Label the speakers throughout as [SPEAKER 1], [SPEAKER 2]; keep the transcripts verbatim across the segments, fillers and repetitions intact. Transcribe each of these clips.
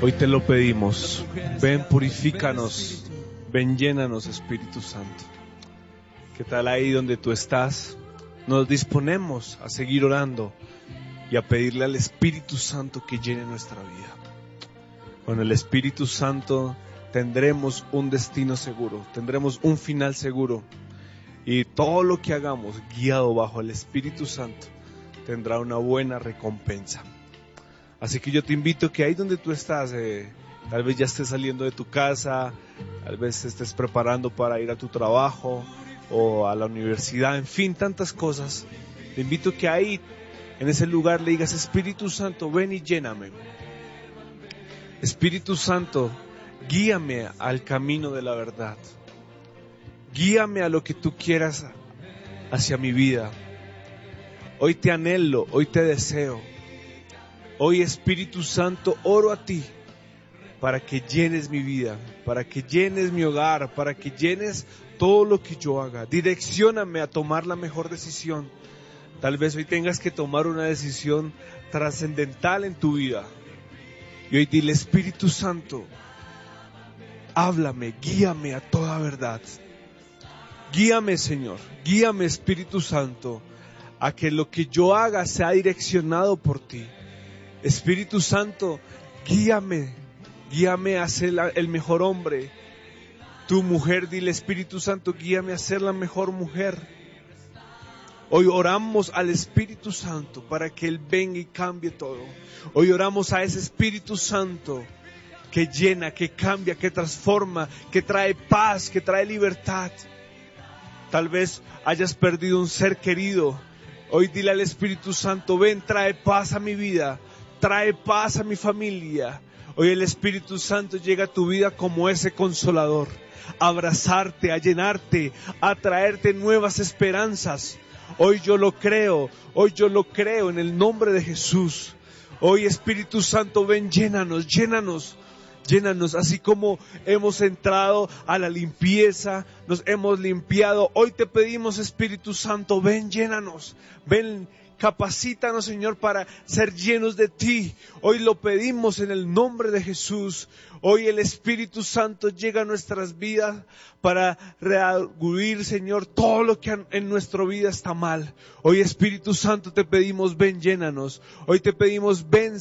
[SPEAKER 1] Hoy te lo pedimos. Ven, purifícanos. Ven, llénanos, Espíritu Santo. ¿Qué tal ahí donde tú estás? Nos disponemos a seguir orando y a pedirle al Espíritu Santo que llene nuestra vida. Con el Espíritu Santo tendremos un destino seguro, tendremos un final seguro. Y todo lo que hagamos guiado bajo el Espíritu Santo tendrá una buena recompensa. Así que yo te invito que ahí donde tú estás, eh, tal vez ya estés saliendo de tu casa, tal vez te estés preparando para ir a tu trabajo o a la universidad, en fin, tantas cosas. Te invito que ahí, en ese lugar, le digas: Espíritu Santo, ven y lléname. Espíritu Santo, guíame al camino de la verdad. Guíame a lo que tú quieras hacia mi vida. Hoy te anhelo, hoy te deseo. Hoy, Espíritu Santo, oro a ti para que llenes mi vida, para que llenes mi hogar, para que llenes todo lo que yo haga. Direccióname a tomar la mejor decisión. Tal vez hoy tengas que tomar una decisión trascendental en tu vida. Y hoy dile: Espíritu Santo, háblame, guíame a toda verdad. Guíame, Señor, guíame, Espíritu Santo, a que lo que yo haga sea direccionado por ti. Espíritu Santo, guíame, guíame a ser la, el mejor hombre. Tu mujer, dile: Espíritu Santo, guíame a ser la mejor mujer. Hoy oramos al Espíritu Santo para que Él venga y cambie todo. Hoy oramos a ese Espíritu Santo que llena, que cambia, que transforma, que trae paz, que trae libertad. Tal vez hayas perdido un ser querido. Hoy dile al Espíritu Santo: ven, trae paz a mi vida. Trae paz a mi familia. Hoy el Espíritu Santo llega a tu vida como ese consolador, a abrazarte, a llenarte, a traerte nuevas esperanzas. Hoy yo lo creo, hoy yo lo creo en el nombre de Jesús. Hoy, Espíritu Santo, ven, llénanos, llénanos, llénanos, así como hemos entrado a la limpieza, nos hemos limpiado. Hoy te pedimos, Espíritu Santo, ven, llénanos, ven, capacítanos, Señor, para ser llenos de ti. Hoy lo pedimos en el nombre de Jesús. Hoy el Espíritu Santo llega a nuestras vidas para redarguir, Señor, todo lo que en nuestra vida está mal. Hoy, Espíritu Santo, te pedimos: ven, llénanos. Hoy te pedimos: ven,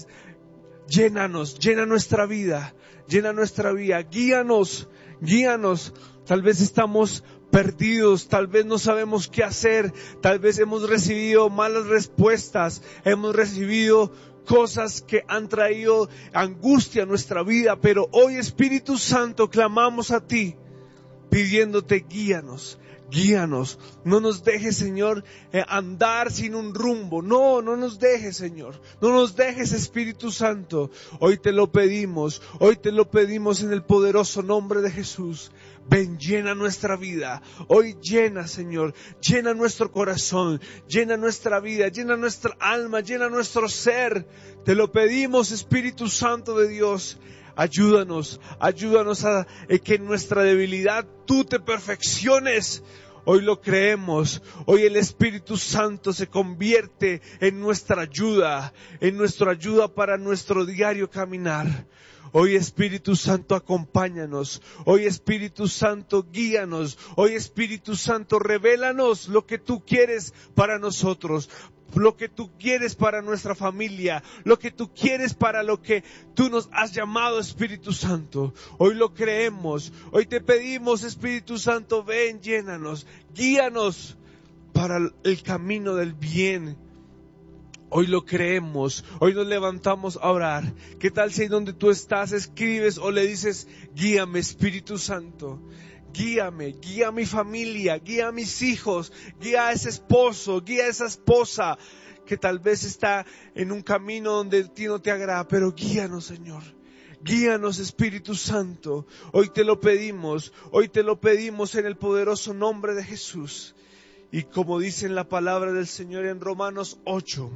[SPEAKER 1] llénanos, llena nuestra vida, llena nuestra vida. Guíanos, guíanos. Tal vez estamos perdidos, tal vez no sabemos qué hacer, tal vez hemos recibido malas respuestas, hemos recibido cosas que han traído angustia a nuestra vida, pero hoy, Espíritu Santo, clamamos a ti, pidiéndote: guíanos, guíanos, no nos dejes, Señor, eh, andar sin un rumbo, no, no nos dejes, Señor, no nos dejes, Espíritu Santo. Hoy te lo pedimos, hoy te lo pedimos en el poderoso nombre de Jesús. Ven, llena nuestra vida, hoy llena, Señor, llena nuestro corazón, llena nuestra vida, llena nuestra alma, llena nuestro ser. Te lo pedimos, Espíritu Santo de Dios. Ayúdanos, ayúdanos a eh, que en nuestra debilidad tú te perfecciones. Hoy lo creemos, hoy el Espíritu Santo se convierte en nuestra ayuda, en nuestra ayuda para nuestro diario caminar. Hoy, Espíritu Santo, acompáñanos. Hoy, Espíritu Santo, guíanos. Hoy, Espíritu Santo, revélanos lo que tú quieres para nosotros, lo que tú quieres para nuestra familia, lo que tú quieres para lo que tú nos has llamado, Espíritu Santo. Hoy lo creemos. Hoy te pedimos, Espíritu Santo, ven, llénanos, guíanos para el camino del bien. Hoy lo creemos, hoy nos levantamos a orar. ¿Qué tal si ahí donde tú estás escribes o le dices: guíame, Espíritu Santo? Guíame, guía a mi familia, guía a mis hijos, guía a ese esposo, guía a esa esposa que tal vez está en un camino donde a ti no te agrada, pero guíanos, Señor. Guíanos, Espíritu Santo. Hoy te lo pedimos, hoy te lo pedimos en el poderoso nombre de Jesús. Y como dice en la palabra del Señor en Romanos ocho,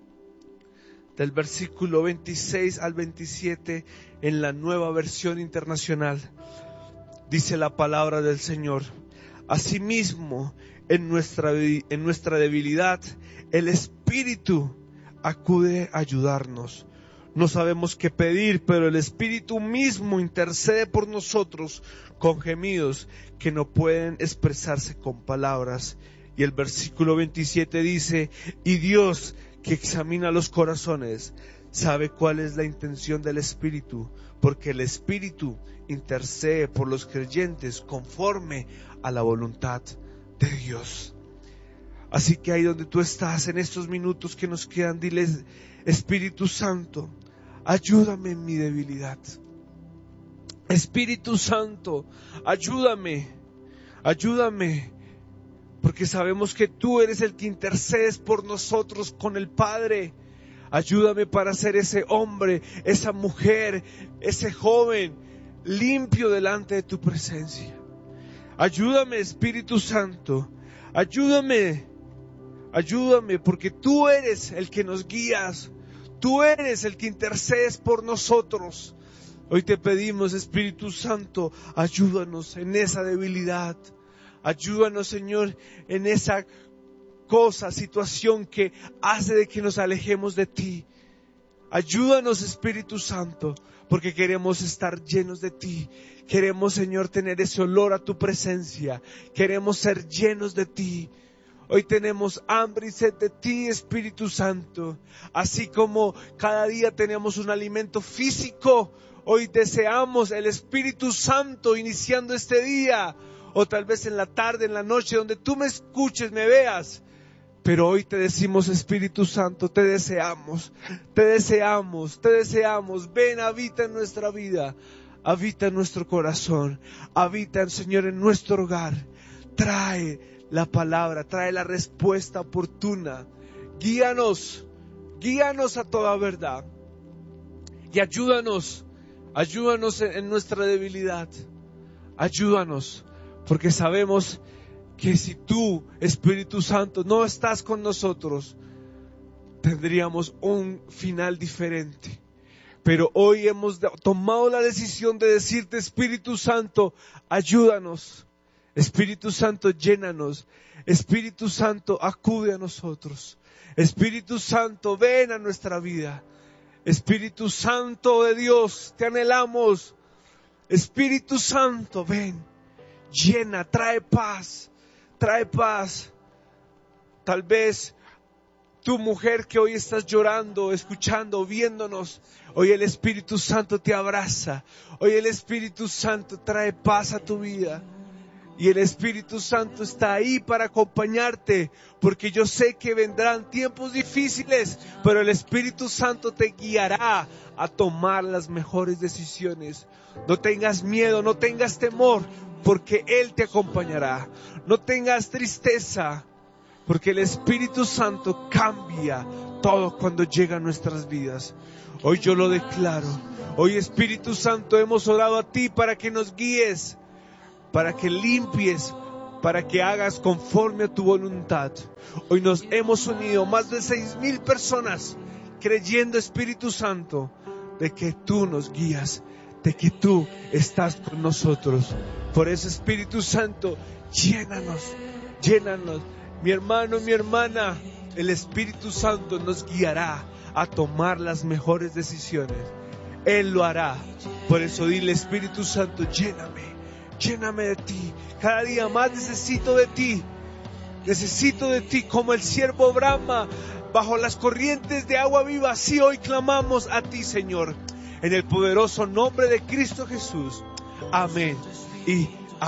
[SPEAKER 1] del versículo veintiséis al veintisiete, en la Nueva Versión Internacional, dice la palabra del Señor: asimismo, en nuestra, en nuestra debilidad, el Espíritu acude a ayudarnos. no sabemos qué pedir, pero el Espíritu mismo intercede por nosotros con gemidos que no pueden expresarse con palabras. Y el versículo veintisiete dice, y Dios, que examina los corazones, sabe cuál es la intención del Espíritu, porque el Espíritu intercede por los creyentes conforme a la voluntad de Dios. Así que ahí donde tú estás, en estos minutos que nos quedan, diles, Espíritu Santo, ayúdame en mi debilidad. Espíritu Santo, ayúdame, ayúdame, porque sabemos que tú eres el que intercedes por nosotros con el Padre. Ayúdame para ser ese hombre, esa mujer, ese joven limpio delante de tu presencia. Ayúdame, Espíritu Santo, ayúdame, ayúdame, porque tú eres el que nos guías, tú eres el que intercedes por nosotros. Hoy te pedimos, Espíritu Santo, ayúdanos en esa debilidad, ayúdanos, Señor, en esa cosa, situación que hace de que nos alejemos de ti. Ayúdanos, Espíritu Santo, porque queremos estar llenos de ti. Queremos, Señor, tener ese olor a tu presencia. Queremos ser llenos de ti. Hoy tenemos hambre y sed de ti, Espíritu Santo. Así como cada día tenemos un alimento físico, hoy deseamos el Espíritu Santo iniciando este día. O tal vez en la tarde, en la noche, donde tú me escuches, me veas. Pero hoy te decimos, Espíritu Santo, te deseamos, te deseamos, te deseamos. Ven, habita en nuestra vida, habita en nuestro corazón, habita, Señor, en nuestro hogar. Trae la palabra, trae la respuesta oportuna. Guíanos, guíanos a toda verdad. Y ayúdanos, ayúdanos en nuestra debilidad. Ayúdanos, porque sabemos que si tú, Espíritu Santo, no estás con nosotros, tendríamos un final diferente. Pero hoy hemos tomado la decisión de decirte, Espíritu Santo, ayúdanos. Espíritu Santo, llénanos. Espíritu Santo, acude a nosotros. Espíritu Santo, ven a nuestra vida. Espíritu Santo de Dios, te anhelamos. Espíritu Santo, ven, llena, trae paz. Trae paz. Tal vez tu mujer que hoy estás llorando, escuchando, viéndonos, hoy el Espíritu Santo te abraza. Hoy el Espíritu Santo trae paz a tu vida. Y el Espíritu Santo está ahí para acompañarte, porque yo sé que vendrán tiempos difíciles, pero el Espíritu Santo te guiará a tomar las mejores decisiones. No tengas miedo, no tengas temor, porque Él te acompañará. No tengas tristeza, porque el Espíritu Santo cambia todo cuando llega a nuestras vidas. Hoy yo lo declaro. Hoy, Espíritu Santo, hemos orado a ti para que nos guíes, para que limpies, para que hagas conforme a tu voluntad. Hoy nos hemos unido más de seis mil personas creyendo, Espíritu Santo, de que tú nos guías, de que tú estás con nosotros. Por eso, Espíritu Santo, llénanos, llénanos. Mi hermano, mi hermana, el Espíritu Santo nos guiará a tomar las mejores decisiones. Él lo hará. Por eso dile, Espíritu Santo, lléname, lléname de ti. Cada día más necesito de ti. Necesito de ti como el siervo brama bajo las corrientes de agua viva. Así hoy clamamos a ti, Señor, en el poderoso nombre de Cristo Jesús. Amén y